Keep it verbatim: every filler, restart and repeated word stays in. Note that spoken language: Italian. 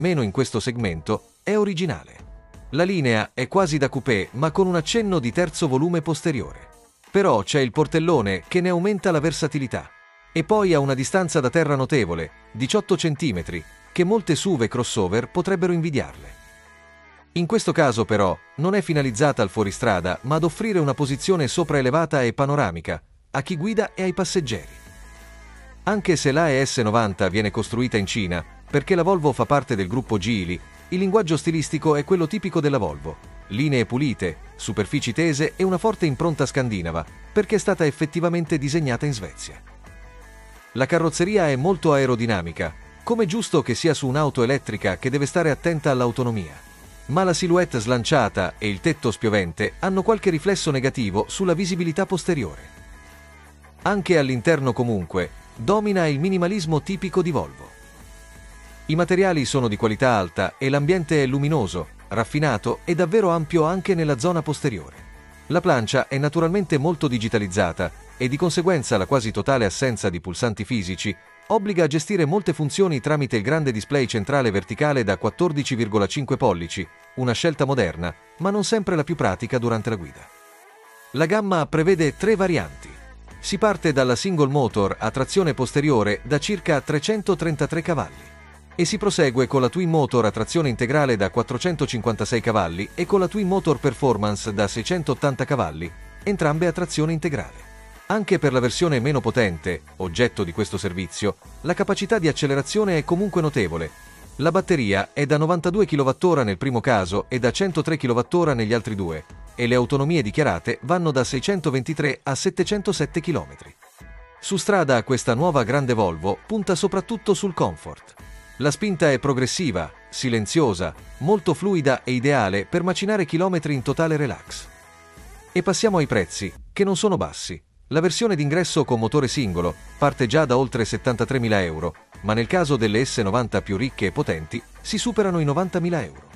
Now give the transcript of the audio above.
meno in questo segmento, è originale. La linea è quasi da coupé, ma con un accenno di terzo volume posteriore. Però c'è il portellone che ne aumenta la versatilità. E poi ha una distanza da terra notevole, diciotto centimetri, che molte S U V e crossover potrebbero invidiarle. In questo caso però non è finalizzata al fuoristrada, ma ad offrire una posizione sopraelevata e panoramica a chi guida e ai passeggeri. Anche se l'A E S novanta viene costruita in Cina, perché la Volvo fa parte del gruppo Geely, il linguaggio stilistico è quello tipico della Volvo. Linee pulite, superfici tese e una forte impronta scandinava, perché è stata effettivamente disegnata in Svezia. La carrozzeria è molto aerodinamica, come giusto che sia su un'auto elettrica che deve stare attenta all'autonomia. Ma la silhouette slanciata e il tetto spiovente hanno qualche riflesso negativo sulla visibilità posteriore. Anche all'interno comunque, domina il minimalismo tipico di Volvo. I materiali sono di qualità alta e l'ambiente è luminoso, raffinato e davvero ampio anche nella zona posteriore. La plancia è naturalmente molto digitalizzata e di conseguenza la quasi totale assenza di pulsanti fisici obbliga a gestire molte funzioni tramite il grande display centrale verticale da quattordici virgola cinque pollici, una scelta moderna, ma non sempre la più pratica durante la guida. La gamma prevede tre varianti. Si parte dalla single motor a trazione posteriore da circa trecentotrentatré cavalli e si prosegue con la twin motor a trazione integrale da quattrocentocinquantasei cavalli e con la twin motor performance da seicentottanta cavalli, entrambe a trazione integrale. Anche per la versione meno potente, oggetto di questo servizio, la capacità di accelerazione è comunque notevole. La batteria è da novantadue chilowattora nel primo caso e da centotré chilowattora negli altri due, e le autonomie dichiarate vanno da seicentoventitré a settecentosette chilometri. Su strada questa nuova grande Volvo punta soprattutto sul comfort. La spinta è progressiva, silenziosa, molto fluida e ideale per macinare chilometri in totale relax. E passiamo ai prezzi, che non sono bassi. La versione d'ingresso con motore singolo parte già da oltre settantatremila euro, ma nel caso delle S novanta più ricche e potenti si superano i novantamila euro.